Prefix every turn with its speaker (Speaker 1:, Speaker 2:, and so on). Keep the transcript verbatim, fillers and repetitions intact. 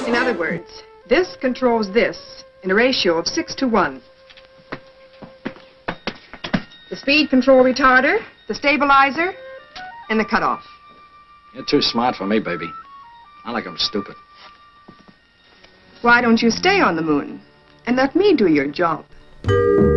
Speaker 1: In other words, this controls this in a ratio of six to one. The speed control retarder, the stabilizer, and the cutoff.
Speaker 2: You're too smart for me, baby. Not like I'm stupid.
Speaker 1: Why don't you stay on the moon and let me do your job?